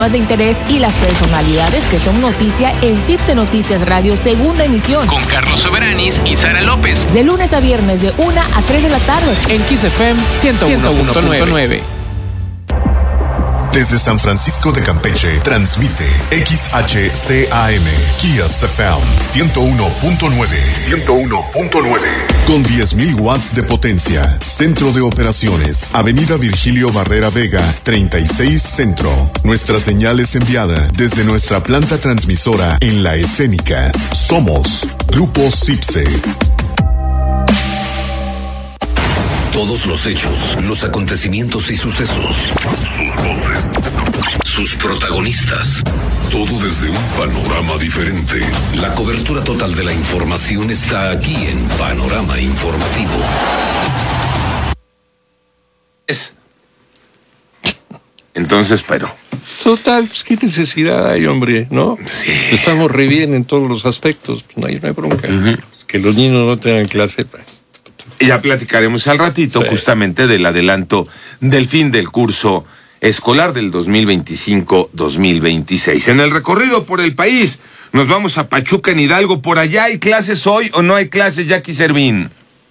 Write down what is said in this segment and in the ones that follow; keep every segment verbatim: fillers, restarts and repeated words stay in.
de interés y las personalidades que son noticia en CIPSE Noticias Radio, segunda emisión. Con Carlos Soberanis y Sara López. De lunes a viernes de una a tres de la tarde. En Kiss F M ciento uno punto nueve. Desde San Francisco de Campeche, transmite X H C A M, Kiss F M ciento uno punto nueve. ciento uno punto nueve. Con diez mil watts de potencia. Centro de Operaciones, Avenida Virgilio Barrera Vega, treinta y seis Centro. Nuestra señal es enviada desde nuestra planta transmisora en La Escénica. Somos Grupo CIPSE. Todos los hechos, los acontecimientos y sucesos. Sus voces. Sus protagonistas. Todo desde un panorama diferente. La cobertura total de la información está aquí en Panorama Informativo. Es. Entonces, pero... Total, pues qué necesidad hay, hombre, ¿no? Sí. Estamos re bien en todos los aspectos, pues no hay, no hay bronca. Uh-huh. Que los niños no tengan clase, pues. Ya platicaremos al ratito, sí, justamente del adelanto del fin del curso escolar del dos mil veinticinco dos mil veintiséis. En el recorrido por el país, nos vamos a Pachuca, en Hidalgo. ¿Por allá hay clases hoy o no hay clases, Jackie Servín?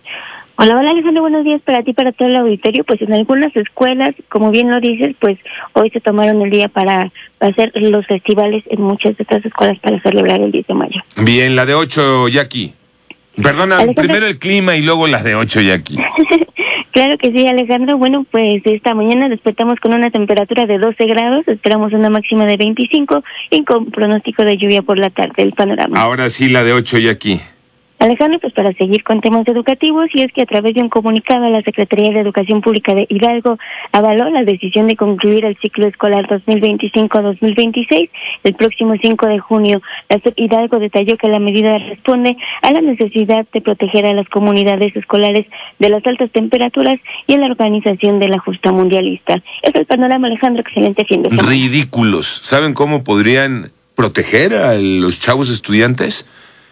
Hola, hola Alejandro, buenos días para ti, para todo el auditorio. Pues en algunas escuelas, como bien lo dices, pues hoy se tomaron el día para hacer los festivales en muchas de estas escuelas para celebrar el diez de mayo. Bien, la de ocho, Jackie. Perdona, Alejandro, primero el clima y luego las de ocho, Jackie. Claro que sí, Alejandro. Bueno, pues esta mañana despertamos con una temperatura de doce grados, esperamos una máxima de veinticinco y con pronóstico de lluvia por la tarde, el panorama. Ahora sí, la de ocho, Jackie. Alejandro, pues para seguir con temas educativos, y es que a través de un comunicado la Secretaría de Educación Pública de Hidalgo avaló la decisión de concluir el ciclo escolar dos mil veinticinco dos mil veintiséis el próximo cinco de junio. La S E P Hidalgo detalló que la medida responde a la necesidad de proteger a las comunidades escolares de las altas temperaturas y en la organización de la justa mundialista. Es el panorama, Alejandro, excelente fin de semana. Ridículos. ¿Saben cómo podrían proteger a los chavos estudiantes?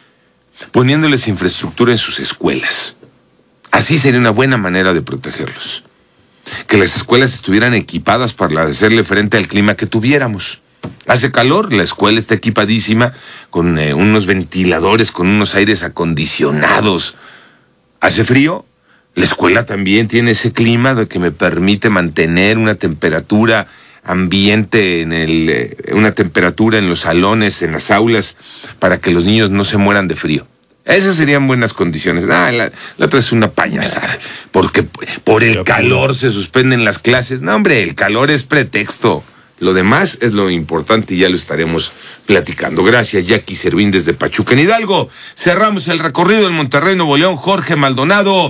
Poniéndoles infraestructura en sus escuelas. Así sería una buena manera de protegerlos. Que las escuelas estuvieran equipadas para hacerle frente al clima que tuviéramos. Hace calor, la escuela está equipadísima con eh, unos ventiladores, con unos aires acondicionados. Hace frío, la escuela también tiene ese clima de que me permite mantener una temperatura ambiente, en el, eh, una temperatura en los salones, en las aulas, para que los niños no se mueran de frío. Esas serían buenas condiciones. Ah, la, la otra es una payasada, porque por el calor se suspenden las clases. No, hombre, el calor es pretexto. Lo demás es lo importante y ya lo estaremos platicando. Gracias, Jackie Servín, desde Pachuca, en Hidalgo. Cerramos el recorrido en Monterrey, Nuevo León. Jorge Maldonado.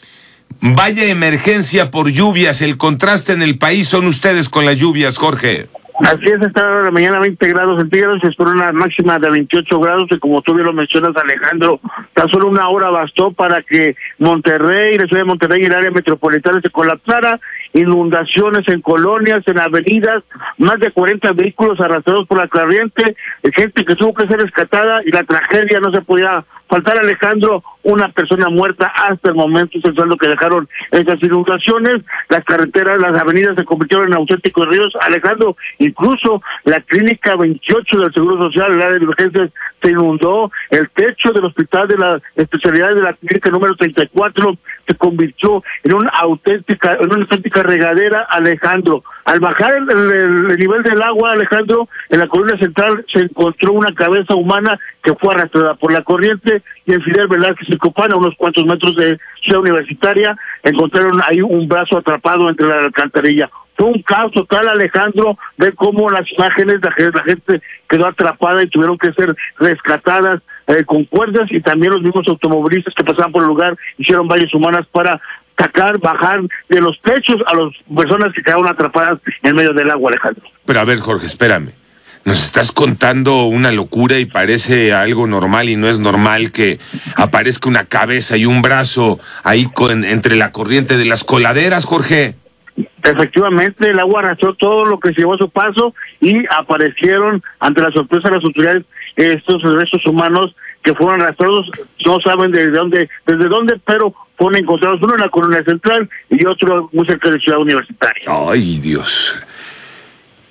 Vaya emergencia por lluvias, el contraste en el país son ustedes con las lluvias, Jorge. Así es, esta hora de la mañana veinte grados centígrados, se espera una máxima de veintiocho grados, y como tú bien lo mencionas, Alejandro, tan solo una hora bastó para que Monterrey, la ciudad de Monterrey y el área metropolitana se colapsara. Inundaciones en colonias, en avenidas, más de cuarenta vehículos arrastrados por la corriente, gente que tuvo que ser rescatada, y la tragedia no se podía faltar, Alejandro, una persona muerta hasta el momento, es lo que dejaron esas inundaciones. Las carreteras, las avenidas se convirtieron en auténticos ríos, Alejandro. Incluso la clínica veintiocho del Seguro Social, el área de urgencias, se inundó. El techo del hospital de la especialidad de la clínica número treinta y cuatro se convirtió en una auténtica, en una auténtica regadera, Alejandro. Al bajar el, el, el nivel del agua, Alejandro, en la columna central se encontró una cabeza humana que fue arrastrada por la corriente, y en Fidel Velázquez y Copán, a unos cuantos metros de Ciudad Universitaria, encontraron ahí un brazo atrapado entre la alcantarilla. Fue un caos total, Alejandro, ver cómo las imágenes, la, la gente quedó atrapada y tuvieron que ser rescatadas eh, con cuerdas, y también los mismos automovilistas que pasaban por el lugar hicieron vallas humanas para sacar, bajar de los techos a las personas que quedaron atrapadas en medio del agua, Alejandro. Pero a ver, Jorge, espérame. Nos estás contando una locura y parece algo normal, y no es normal que aparezca una cabeza y un brazo ahí con, entre la corriente de las coladeras, Jorge. Efectivamente, el agua arrastró todo lo que se llevó a su paso, y aparecieron ante la sorpresa de las autoridades estos restos humanos que fueron arrastrados. No saben de dónde, desde dónde, pero fueron encontrados, uno en la colonia central y otro muy cerca de Ciudad Universitaria. Ay, Dios.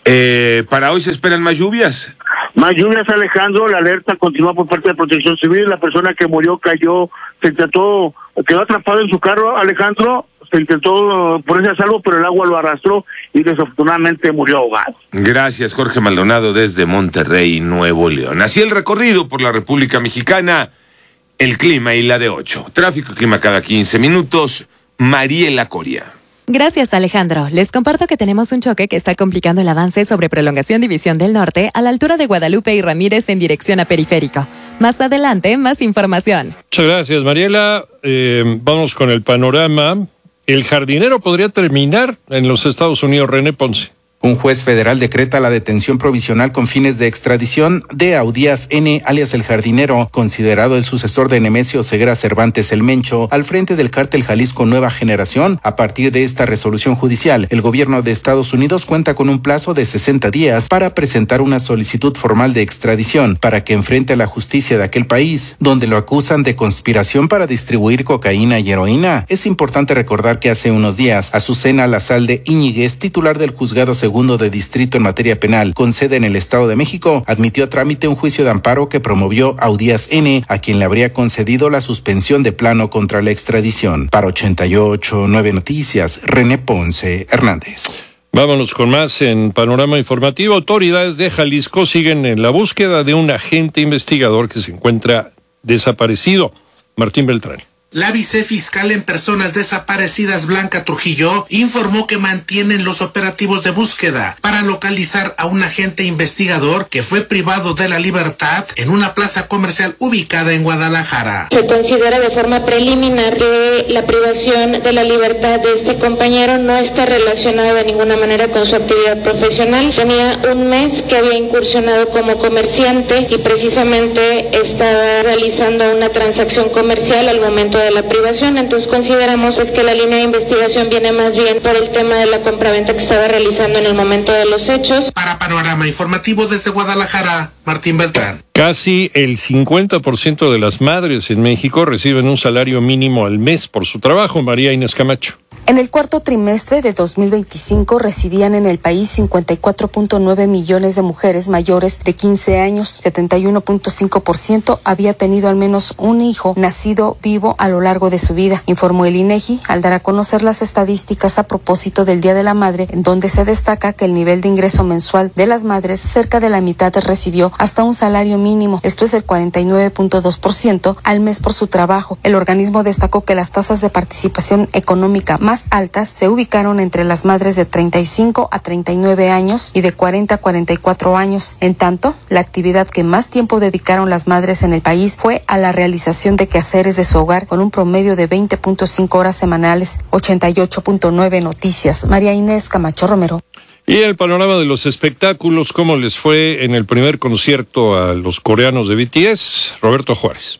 Eh, ¿Para hoy se esperan más lluvias? Más lluvias, Alejandro. La alerta continúa por parte de Protección Civil. La persona que murió cayó, se intentó, quedó atrapado en su carro, Alejandro. Se intentó ponerse a salvo, pero el agua lo arrastró y desafortunadamente murió ahogado. Gracias, Jorge Maldonado, desde Monterrey, Nuevo León. Así el recorrido por la República Mexicana, el clima y la de ocho. Tráfico y clima cada quince minutos. Mariela Coria. Gracias, Alejandro. Les comparto que tenemos un choque que está complicando el avance sobre Prolongación División del Norte a la altura de Guadalupe y Ramírez en dirección a Periférico. Más adelante, más información. Muchas gracias, Mariela. Eh, vamos con el panorama. El jardinero podría terminar en los Estados Unidos. René Ponce. Un juez federal decreta la detención provisional con fines de extradición de Audías N., alias El Jardinero, considerado el sucesor de Nemesio Ceguera Cervantes El Mencho, al frente del cártel Jalisco Nueva Generación. A partir de esta resolución judicial, el gobierno de Estados Unidos cuenta con un plazo de sesenta días para presentar una solicitud formal de extradición para que enfrente a la justicia de aquel país, donde lo acusan de conspiración para distribuir cocaína y heroína. Es importante recordar que hace unos días, Azucena Lazalde Íñiguez, titular del juzgado segundo de distrito en materia penal con sede en el Estado de México, admitió a trámite un juicio de amparo que promovió Audías N., a quien le habría concedido la suspensión de plano contra la extradición. Para ochenta y ocho punto nueve Noticias, René Ponce Hernández. Vámonos con más en Panorama Informativo. Autoridades de Jalisco siguen en la búsqueda de un agente investigador que se encuentra desaparecido. Martín Beltrán. La vicefiscal en personas desaparecidas, Blanca Trujillo, informó que mantienen los operativos de búsqueda para localizar a un agente investigador que fue privado de la libertad en una plaza comercial ubicada en Guadalajara. Se considera de forma preliminar que la privación de la libertad de este compañero no está relacionada de ninguna manera con su actividad profesional. Tenía un mes que había incursionado como comerciante y precisamente estaba realizando una transacción comercial al momento de la privación. Entonces consideramos pues que la línea de investigación viene más bien por el tema de la compraventa que estaba realizando en el momento de los hechos. Para Panorama Informativo desde Guadalajara, Martín Beltrán. Casi el cincuenta por ciento de las madres en México reciben un salario mínimo al mes por su trabajo. María Inés Camacho. En el cuarto trimestre de dos mil veinticinco residían en el país cincuenta y cuatro punto nueve millones de mujeres mayores de quince años. setenta y uno punto cinco por ciento había tenido al menos un hijo nacido vivo a lo largo de su vida, informó el INEGI al dar a conocer las estadísticas a propósito del Día de la Madre, en donde se destaca que el nivel de ingreso mensual de las madres, cerca de la mitad recibió hasta un salario mínimo, esto es el cuarenta y nueve punto dos por ciento al mes por su trabajo. El organismo destacó que las tasas de participación económica más altas se ubicaron entre las madres de treinta y cinco a treinta y nueve años y de cuarenta a cuarenta y cuatro años. En tanto, la actividad que más tiempo dedicaron las madres en el país fue a la realización de quehaceres de su hogar, con un promedio de veinte punto cinco horas semanales. ochenta y ocho punto nueve Noticias, María Inés Camacho Romero. Y el panorama de los espectáculos, ¿cómo les fue en el primer concierto a los coreanos de B T S? Roberto Juárez.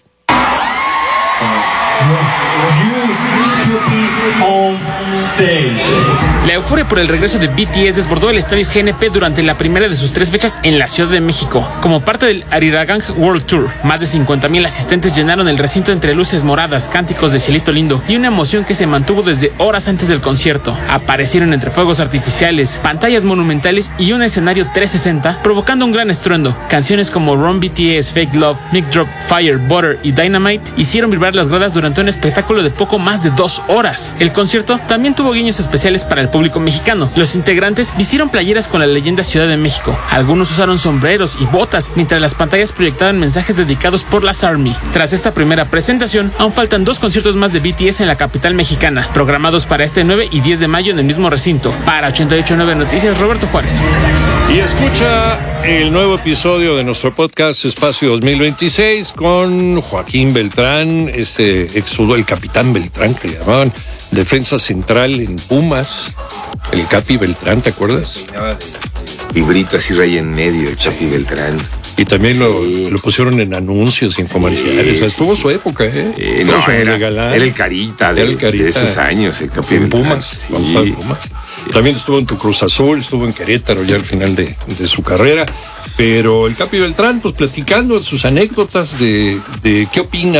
La euforia por el regreso de B T S desbordó el estadio G N P durante la primera de sus tres fechas en la Ciudad de México. Como parte del Arirang World Tour, más de cincuenta mil asistentes llenaron el recinto entre luces moradas, cánticos de Cielito Lindo y una emoción que se mantuvo desde horas antes del concierto. Aparecieron entre fuegos artificiales, pantallas monumentales y un escenario trescientos sesenta, provocando un gran estruendo. Canciones como Run B T S, Fake Love, Mic Drop, Fire, Butter y Dynamite hicieron vibrar las gradas durante un espectáculo de poco más de dos horas. El concierto también tuvo guiños especiales para el público mexicano. Los integrantes vistieron playeras con la leyenda Ciudad de México. Algunos usaron sombreros y botas, mientras las pantallas proyectaban mensajes dedicados por las ARMY. Tras esta primera presentación, aún faltan dos conciertos más de B T S en la capital mexicana, programados para este nueve y diez de mayo en el mismo recinto. Para ochenta y ocho punto nueve Noticias, Roberto Juárez. Y escucha el nuevo episodio de nuestro podcast Espacio dos mil veintiséis con Joaquín Beltrán, este exudo, el capitán Beltrán que le llamaban, defensa central en Pumas, el Capi Beltrán, ¿te acuerdas? Librito así raya en medio, el Capi Beltrán. Y también sí. lo, lo pusieron en anuncios y en comerciales. Sí, o sea, tuvo sí. su época, ¿eh? Eh, no, era, era el carita de, el carita de esos años, el Capi en Beltrán. Pumas, sí. en Pumas. También estuvo en tu Cruz Azul, estuvo en Querétaro ya al final de, de su carrera. Pero el Capi Beltrán, pues platicando sus anécdotas de, de qué opina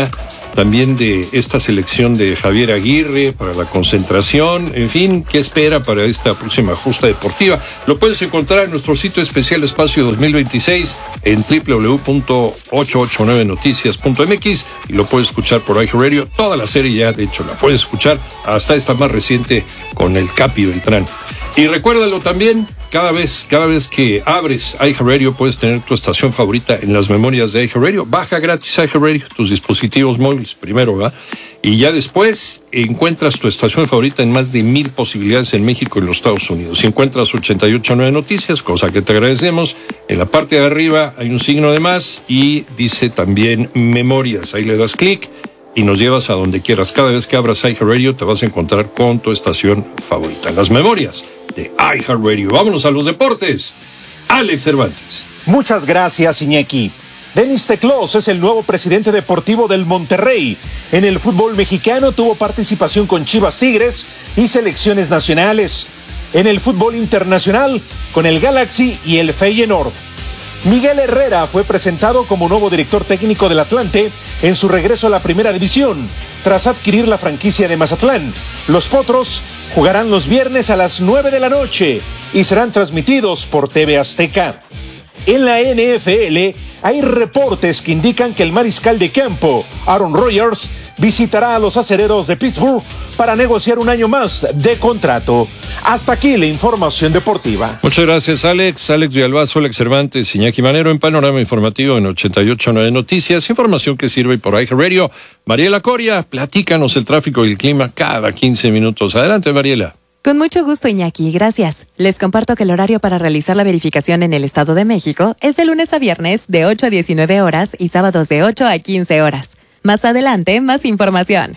también de esta selección de Javier Aguirre para la concentración, en fin, ¿qué espera para esta próxima justa deportiva? Lo puedes encontrar en nuestro sitio especial Espacio dos mil veintiséis en doble u doble u doble u punto ochocientos ochenta y nueve noticias punto m x y lo puedes escuchar por iHeartRadio. Toda la serie ya, de hecho, la puedes escuchar hasta esta más reciente con el Capi Beltrán. Y recuérdalo también, cada vez, cada vez que abres iHeartRadio puedes tener tu estación favorita en las memorias de iHeartRadio. Baja gratis iHeartRadio, tus dispositivos móviles primero, ¿va? Y ya después encuentras tu estación favorita en más de mil posibilidades en México y en los Estados Unidos. Si encuentras ochenta y ocho punto nueve Noticias, cosa que te agradecemos, en la parte de arriba hay un signo de más y dice también memorias. Ahí le das clic y nos llevas a donde quieras. Cada vez que abras iHeartRadio te vas a encontrar con tu estación favorita. Las memorias de iHeartRadio. Vámonos a los deportes. Alex Cervantes. Muchas gracias, Iñaki. Denis Teclós es el nuevo presidente deportivo del Monterrey. En el fútbol mexicano tuvo participación con Chivas Tigres y selecciones nacionales. En el fútbol internacional, con el Galaxy y el Feyenoord. Miguel Herrera fue presentado como nuevo director técnico del Atlante en su regreso a la primera división, tras adquirir la franquicia de Mazatlán. Los Potros jugarán los viernes a las nueve de la noche y serán transmitidos por T V Azteca. En la N F L hay reportes que indican que el mariscal de campo, Aaron Rodgers, visitará a los acereros de Pittsburgh para negociar un año más de contrato. Hasta aquí la información deportiva. Muchas gracias, Alex. Alex Villalbazo, Alex Cervantes, Iñaki Manero en Panorama Informativo en ochenta y ocho punto nueve Noticias. Información que sirve por iHeartRadio. Mariela Coria, platícanos el tráfico y el clima cada quince minutos. Adelante, Mariela. Con mucho gusto, Iñaki, gracias. Les comparto que el horario para realizar la verificación en el Estado de México es de lunes a viernes de ocho a diecinueve horas y sábados de ocho a quince horas. Más adelante, más información.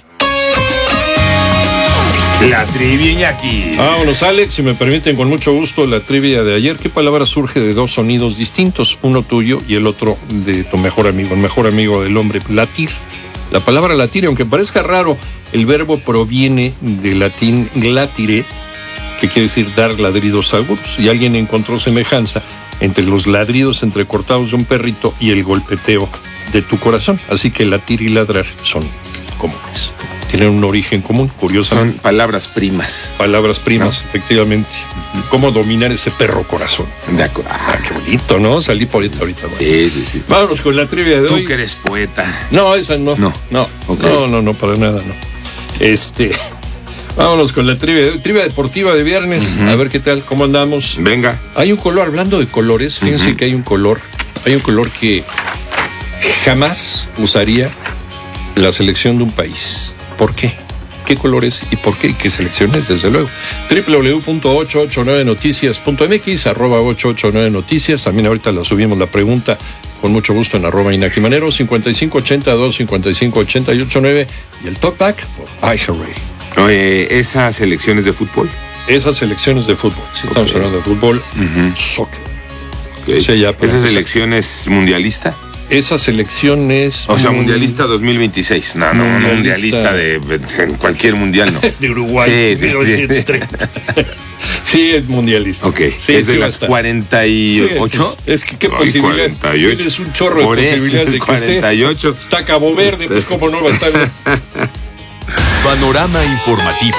La trivia, Iñaki. Vámonos, Alex, si me permiten, con mucho gusto, la trivia de ayer. ¿Qué palabra surge de dos sonidos distintos? Uno tuyo y el otro de tu mejor amigo, el mejor amigo del hombre, latir. La palabra latir, aunque parezca raro, el verbo proviene del latín glatire, que quiere decir dar ladridos agudos, y alguien encontró semejanza entre los ladridos entrecortados de un perrito y el golpeteo de tu corazón. Así que latir y ladrar son comunes. Tienen un origen común, curiosamente. Son palabras primas. Palabras primas, ¿no? Efectivamente. ¿Cómo dominar ese perro corazón? De acuerdo. Ah, qué bonito, ¿no? Salí por ahorita. ahorita sí, sí, sí. Vámonos con la trivia de Tú hoy. Tú que eres poeta. No, esa no. No. No, okay. no, no, no, para nada, no. Este... Vámonos con la trivia, trivia deportiva de viernes. Uh-huh. A ver qué tal, cómo andamos. Venga. Hay un color, hablando de colores, fíjense uh-huh. que hay un color, hay un color que jamás usaría la selección de un país. ¿Por qué? ¿Qué colores y por qué? ¿Y qué selecciones? Desde luego. doble u doble u doble u punto ochocientos ochenta y nueve noticias punto m x, arroba ochocientos ochenta y nueve noticias. También ahorita la subimos la pregunta con mucho gusto en arroba Iñaki Manero, cincuenta y cinco ochenta y dos, cincuenta y cinco ochenta y ocho nueve y el talkback por iHeartRadio. Oye, ¿esas selecciones de fútbol? Esas selecciones de fútbol. Si okay. estamos hablando de fútbol, uh-huh. soccer. Okay. O sea, ya ¿Esas selecciones mundialista? Esas selecciones... O sea, mundialista dos mil veintiséis. No, no, mundialista, mundialista de, de cualquier mundial, no. De Uruguay, sí, mil novecientos treinta. Sí, es mundialista. Ok, sí, es de sí las cuarenta y ocho. Sí, es que qué posibilidades. Tienes un chorro de posibilidades de que cuarenta y ocho. esté. Está Cabo Verde, pues cómo no va a estar... Panorama informativo.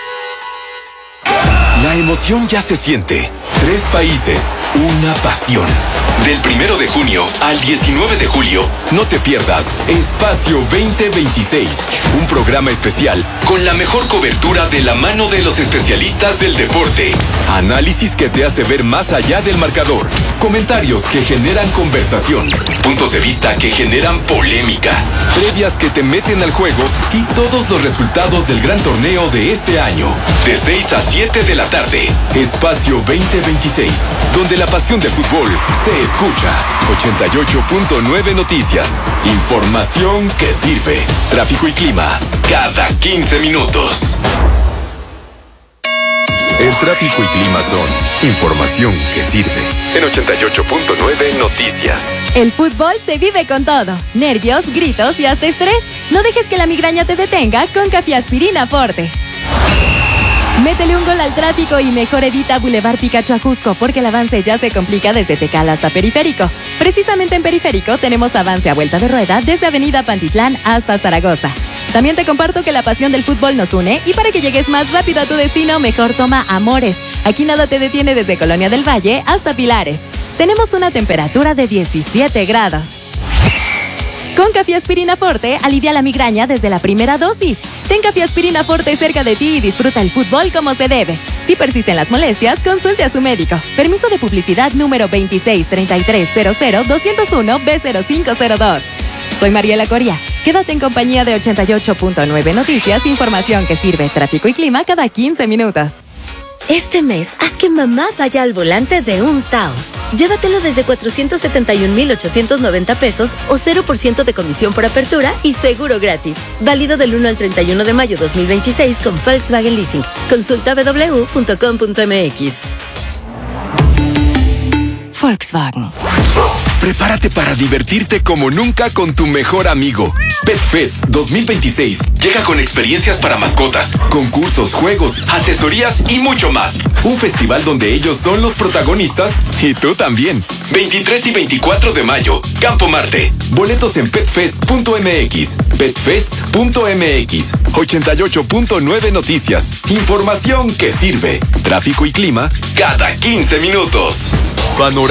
La emoción ya se siente. Tres países, una pasión. Del primero de junio al diecinueve de julio, no te pierdas Espacio veinte veintiséis, un programa especial con la mejor cobertura de la mano de los especialistas del deporte. Análisis que te hace ver más allá del marcador. Comentarios que generan conversación. Puntos de vista que generan polémica. Previas que te meten al juego y todos los resultados del gran torneo de este año. De seis a siete de la tarde. Espacio veinte veintiséis, donde la pasión del fútbol se escucha. ochenta y ocho punto nueve Noticias. Información que sirve. Tráfico y clima cada quince minutos. El tráfico y clima son información que sirve. En ochenta y ocho punto nueve Noticias. El fútbol se vive con todo. Nervios, gritos y hasta estrés. No dejes que la migraña te detenga con Café Aspirina Forte. Métele un gol al tráfico y mejor evita Boulevard Picacho Ajusco, porque el avance ya se complica desde Tecal hasta Periférico. Precisamente en Periférico tenemos avance a vuelta de rueda desde Avenida Pantitlán hasta Zaragoza. También te comparto que la pasión del fútbol nos une y para que llegues más rápido a tu destino, mejor toma Amores. Aquí nada te detiene desde Colonia del Valle hasta Pilares. Tenemos una temperatura de diecisiete grados. Con Café Aspirina Forte, alivia la migraña desde la primera dosis. Ten Café Aspirina Forte cerca de ti y disfruta el fútbol como se debe. Si persisten las molestias, consulte a su médico. Permiso de publicidad número veintiséis treinta y tres cero cero dos cero uno B cero cinco cero dos. Soy Mariela Coria. Quédate en compañía de ochenta y ocho punto nueve Noticias, información que sirve tráfico y clima cada quince minutos. Este mes, haz que mamá vaya al volante de un Taos. Llévatelo desde cuatrocientos setenta y un mil ochocientos noventa pesos o cero por ciento de comisión por apertura y seguro gratis. Válido del uno al treinta y uno de mayo dos mil veintiséis con Volkswagen Leasing. Consulta w w w punto com punto m x. Volkswagen. Prepárate para divertirte como nunca con tu mejor amigo. PetFest dos mil veintiséis llega con experiencias para mascotas, concursos, juegos, asesorías y mucho más. Un festival donde ellos son los protagonistas y tú también. veintitrés y veinticuatro de mayo, Campo Marte. Boletos en petfest punto m x. petfest punto m x. ochenta y ocho punto nueve Noticias. Información que sirve. Tráfico y clima cada quince minutos. Panorama